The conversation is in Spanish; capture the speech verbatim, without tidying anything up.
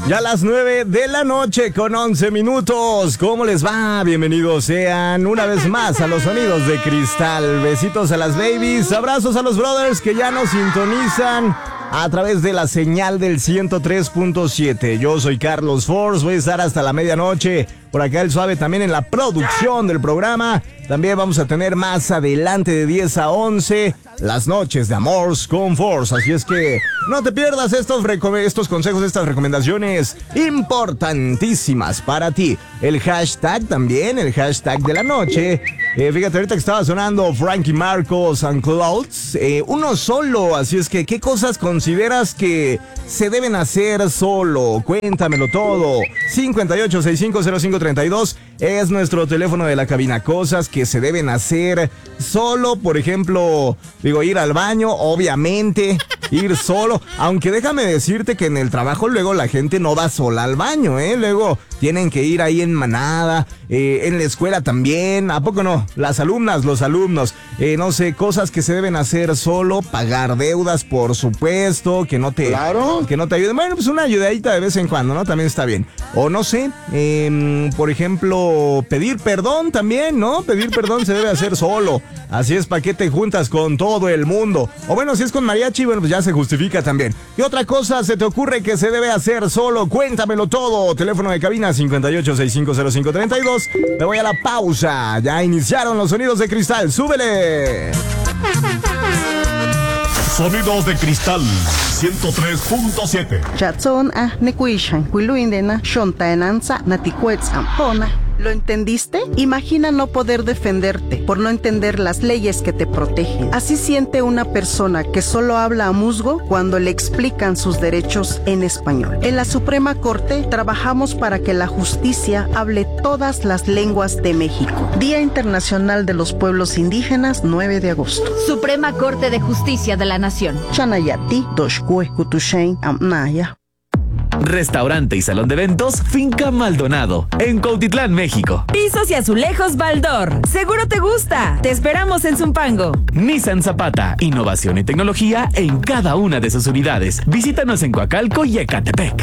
Ya las nueve de la noche con once minutos. ¿Cómo les va? Bienvenidos sean una vez más a los sonidos de cristal. Besitos a las babies, abrazos a los brothers que ya nos sintonizan a través de la señal del ciento tres punto siete. Yo soy Carlos Force, voy a estar hasta la medianoche. Por acá el Suave también en la producción del programa. También vamos a tener más adelante de diez a once las noches de Amors con Force. Así es que no te pierdas estos, estos consejos, estas recomendaciones importantísimas para ti. El hashtag también, el hashtag de la noche. Eh, fíjate, ahorita que estaba sonando Frankie Marcos and Clouds, eh, uno solo. Así es que, ¿qué cosas consideras que se deben hacer solo? Cuéntamelo todo. cincuenta y ocho, sesenta y cinco, cero cinco treinta y dos es nuestro teléfono de la cabina. Cosas que se deben hacer solo, por ejemplo, digo, ir al baño, obviamente, ir solo. Aunque déjame decirte que en el trabajo luego la gente no va sola al baño, ¿eh? Luego tienen que ir ahí en manada, eh, en la escuela también. ¿A poco no? Las alumnas, los alumnos, eh, no sé, cosas que se deben hacer solo, pagar deudas, por supuesto, que no te, claro. que no te ayuden. Bueno, pues una ayudadita de vez en cuando, ¿no? También está bien. O no sé, eh, por ejemplo, pedir perdón también, ¿no? Pedir perdón se debe hacer solo. Así es, ¿para qué te juntas con todo el mundo? O bueno, si es con mariachi, bueno, pues ya se justifica también. ¿Qué otra cosa se te ocurre que se debe hacer solo? Cuéntamelo todo. Teléfono de cabina cincuenta y ocho, sesenta y cinco, cero cinco treinta y dos. Me voy a la pausa. Ya iniciaron los sonidos de cristal. ¡Súbele! Sonidos de cristal ciento tres punto siete. Chatson a nekuishan, kuiluindena, shontaenanza, naticuetzam, pona. ¿Lo entendiste? Imagina no poder defenderte por no entender las leyes que te protegen. Así siente una persona que solo habla a musgo cuando le explican sus derechos en español. En la Suprema Corte trabajamos para que la justicia hable todas las lenguas de México. Día Internacional de los Pueblos Indígenas, nueve de agosto. Suprema Corte de Justicia de la Nación. Chanayati, Doshkue, Kutushain, Amnaya. Restaurante y salón de eventos Finca Maldonado, en Cuautitlán, México. Pisos y azulejos Baldor. Seguro te gusta. Te esperamos en Zumpango. Nissan Zapata, innovación y tecnología en cada una de sus unidades. Visítanos en Coacalco y Ecatepec.